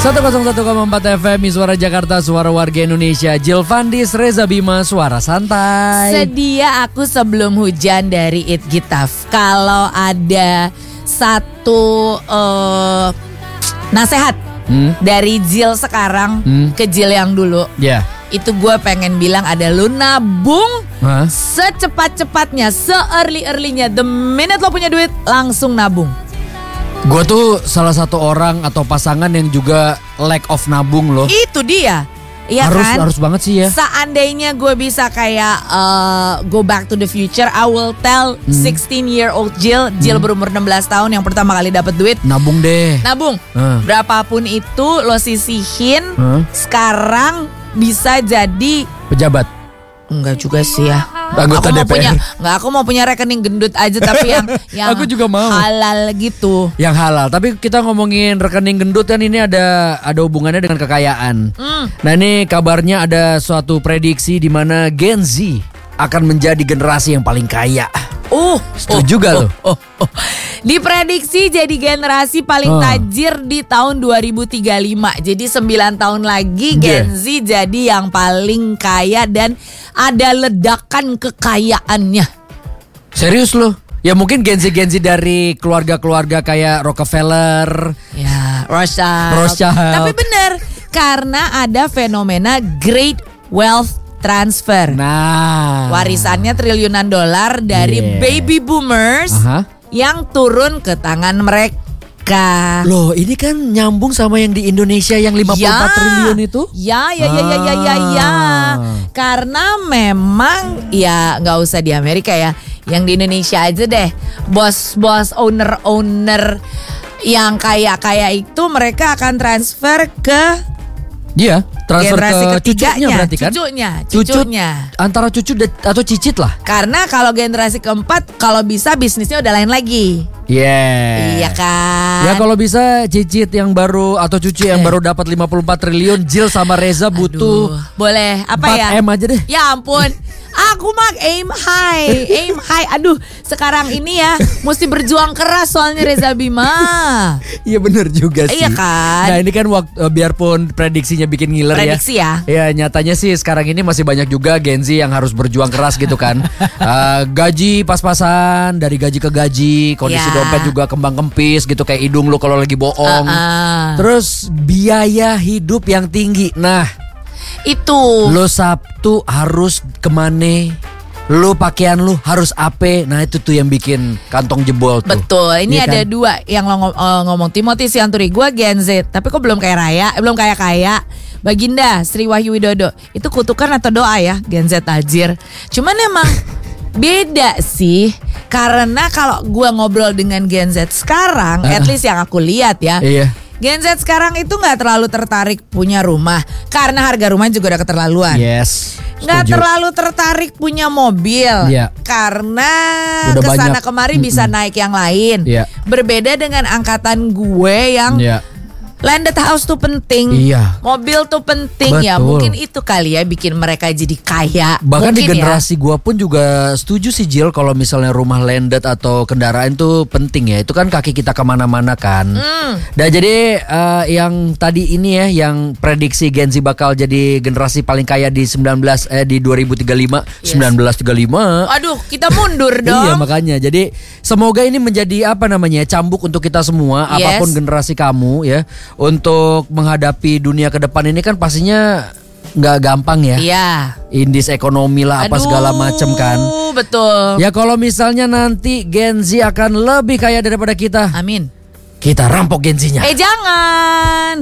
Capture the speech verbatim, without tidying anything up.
seratus satu koma empat F M Suara Jakarta, suara warga Indonesia. Jill Fandis, Reza Bima, suara santai. Sedia aku sebelum hujan dari It Gitaf. Kalau ada satu uh, nasihat hmm? dari Jill sekarang hmm? ke Jill yang dulu, yeah. itu gue pengen bilang ada lu nabung huh? secepat-cepatnya, se-early-earlynya. The minute lo punya duit, langsung nabung. Gue tuh salah satu orang atau pasangan yang juga lack of nabung loh. Itu dia. Iya harus, kan? Harus banget sih ya. Seandainya gue bisa kayak uh, go back to the future, I will tell hmm. sixteen year old Jill, Jill hmm. berumur enam belas tahun yang pertama kali dapat duit. Nabung deh. Nabung. Uh. Berapapun itu lo sisihin, uh. sekarang bisa jadi pejabat. Enggak juga sih ya. Anggota aku D P R. Mau punya, enggak, aku mau punya rekening gendut aja tapi yang yang aku juga mau. halal gitu. Yang halal. Tapi kita ngomongin rekening gendut kan ini ada ada hubungannya dengan kekayaan. Mm. Nah ini kabarnya ada suatu prediksi di mana Gen Z akan menjadi generasi yang paling kaya. Uh, setuju oh, gak oh, lo? Oh, oh. Diprediksi jadi generasi paling oh. tajir di tahun dua ribu tiga puluh lima. Jadi sembilan tahun lagi Gen yeah. Z jadi yang paling kaya dan ada ledakan kekayaannya. Serius lo? Ya mungkin Gen Z-Gen Z dari keluarga-keluarga kayak Rockefeller, ya, Rothschild. Rothschild. Tapi benar, karena ada fenomena Great Wealth Transfer. Nah, warisannya triliunan dolar dari yeah. baby boomers uh-huh. yang turun ke tangan mereka. Loh, ini kan nyambung sama yang di Indonesia yang lima puluh empat ya. triliun itu? Ya, ya, ya, ya, ya, ya, ya. Karena memang ya nggak usah di Amerika ya, yang di Indonesia aja deh. Bos-bos, owner-owner yang kaya-kaya itu mereka akan transfer ke Iya, transfer generasi ke cucunya berarti kan? Cucunya, cucunya. Cucu, antara cucu atau cicit lah. Karena kalau generasi keempat, kalau bisa bisnisnya udah lain lagi. Yeah. Iya kan. Ya kalau bisa cicit yang baru atau cucu yang baru dapat lima puluh empat triliun, Jill sama Reza butuh. Aduh, boleh apa ya? empat M aja deh. Ya ampun. Aku mah aim high, aim high. Aduh, sekarang ini ya mesti berjuang keras soalnya Reza Bima. Iya benar juga sih. Iya kan. Nah ini kan waktu biarpun prediksinya bikin ngiler Prediksi ya. ya. Ya nyatanya sih sekarang ini masih banyak juga Gen Z yang harus berjuang keras gitu kan. uh, gaji pas-pasan, dari gaji ke gaji, kondisi ya. Dompet juga kembang kempis gitu kayak hidung lu kalau lagi bohong. Uh-uh. Terus biaya hidup yang tinggi. Nah. Itu lo Sabtu harus kemana, lo pakaian lo harus apa. Nah itu tuh yang bikin kantong jebol tuh. Betul. Ini ya ada kan? dua yang lo ngom- uh, ngomong Timothy Sianturi. Gue Gen Z, tapi kok belum kaya raya, eh, belum kaya kaya. Baginda Sri Wahyu Widodo, itu kutukan atau doa ya Gen Z tajir. Cuman emang beda sih. Karena kalau gue ngobrol dengan Gen Z sekarang, uh, at least yang aku lihat ya, iya. Gen Z sekarang itu gak terlalu tertarik punya rumah karena harga rumah juga udah keterlaluan. Yes. Gak terlalu tertarik punya mobil yeah. karena udah kesana banyak. kemari mm-mm. bisa naik yang lain. Yeah. Berbeda dengan angkatan gue yang yeah. landed house tuh penting, iya. mobil tuh penting. Betul. Ya mungkin itu kali ya bikin mereka jadi kaya. Bahkan mungkin di generasi ya. gue pun juga setuju sih Jill kalau misalnya rumah landed atau kendaraan tuh penting ya. Itu kan kaki kita kemana-mana kan. Mm. Dan jadi uh, yang tadi ini ya, yang prediksi Gen Z bakal jadi generasi paling kaya di sembilan belas eh di dua ribu tiga puluh lima, yes. sembilan belas tiga puluh lima. Aduh, kita mundur dong. Iya makanya. Jadi semoga ini menjadi apa namanya cambuk untuk kita semua, yes. apapun generasi kamu ya. Untuk menghadapi dunia ke depan ini kan pastinya nggak gampang ya. Iya. Indis ekonomi lah apa Aduh, segala macem kan. Betul. Ya kalau misalnya nanti Gen Z akan lebih kaya daripada kita. Amin. Kita rampok Gen Z-nya. Eh jangan.